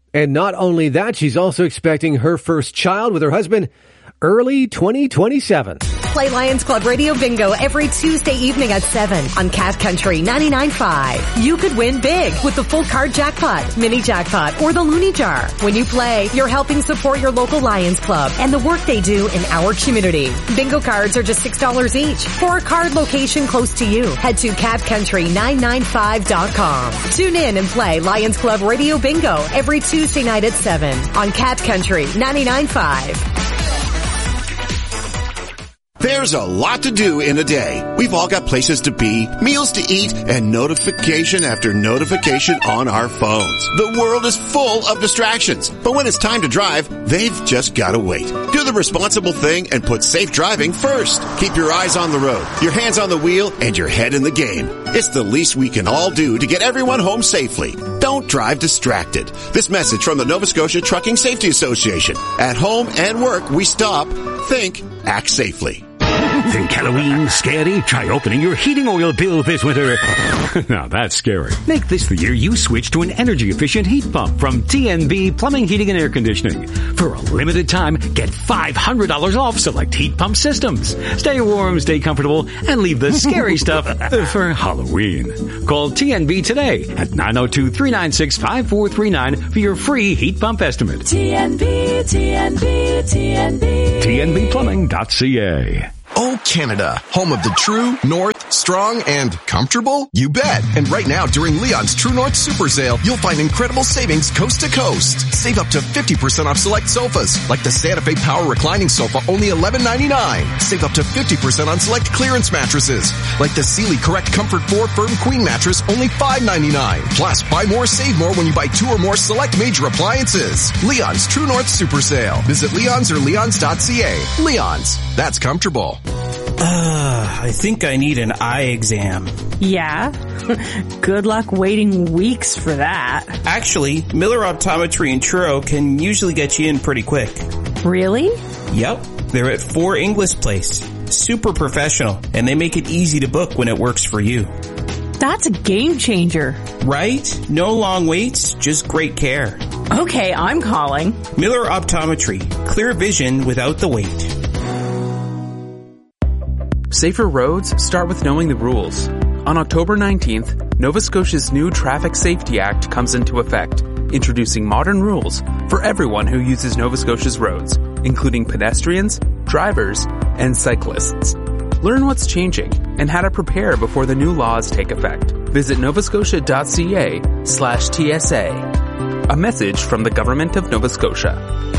And not only that, she's also expecting her first child with her husband early 2027. Play Lions Club Radio Bingo every Tuesday evening at 7 on Cat Country 99.5. You could win big with the full card jackpot, mini jackpot, or the Looney Jar. When you play, you're helping support your local Lions Club and the work they do in our community. Bingo cards are just $6 each. For a card location close to you, head to catcountry995.com. Tune in and play Lions Club Radio Bingo every Tuesday night at 7 on Cat Country 99.5. There's a lot to do in a day. We've all got places to be, meals to eat, and notification after notification on our phones. The world is full of distractions, but when it's time to drive, they've just got to wait. Do the responsible thing and put safe driving first. Keep your eyes on the road, your hands on the wheel, and your head in the game. It's the least we can all do to get everyone home safely. Don't drive distracted. This message from the Nova Scotia Trucking Safety Association. At home and work, we stop, think, act safely. Think Halloween scary? Try opening your heating oil bill this winter. Now that's scary. Make this the year you switch to an energy-efficient heat pump from TNB Plumbing, Heating, and Air Conditioning. For a limited time, get $500 off select heat pump systems. Stay warm, stay comfortable, and leave the scary stuff for Halloween. Call TNB today at 902-396-5439 for your free heat pump estimate. TNB. TNBplumbing.ca. Oh, Canada, home of the true, north, strong, and comfortable? You bet. And right now, during Leon's True North Super Sale, you'll find incredible savings coast to coast. Save up to 50% off select sofas, like the Santa Fe Power Reclining Sofa, only $11.99. Save up to 50% on select clearance mattresses, like the Sealy Correct Comfort 4 Firm Queen Mattress, only $5.99. Plus, buy more, save more when you buy 2 or more select major appliances. Leon's True North Super Sale. Visit Leon's or leons.ca. Leon's. That's comfortable. I think I need an eye exam. Yeah? Good luck waiting weeks for that. Actually, Miller Optometry in Truro can usually get you in pretty quick. Really? Yep. They're at 4 Inglis Place. Super professional, and they make it easy to book when it works for you. That's a game changer. Right? No long waits, just great care. Okay, I'm calling. Miller Optometry. Clear vision without the wait. Safer roads start with knowing the rules. On October 19th, Nova Scotia's new Traffic Safety Act comes into effect, introducing modern rules for everyone who uses Nova Scotia's roads, including pedestrians, drivers, and cyclists. Learn what's changing and how to prepare before the new laws take effect. Visit novascotia.ca/TSA. A message from the Government of Nova Scotia.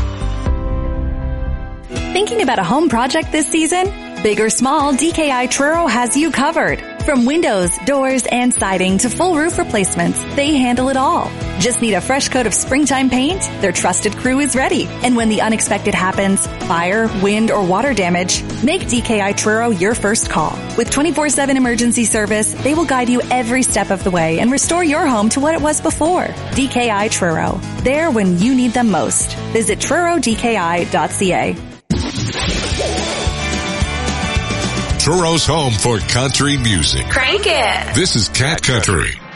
Thinking about a home project this season? Big or small, DKI Truro has you covered. From windows, doors, and siding to full roof replacements, they handle it all. Just need a fresh coat of springtime paint? Their trusted crew is ready. And when the unexpected happens, fire, wind, or water damage, make DKI Truro your first call. With 24/7 emergency service, they will guide you every step of the way and restore your home to what it was before. DKI Truro. There when you need them most. Visit TruroDKI.ca. Truro's home for country music. Crank it. This is Cat Country.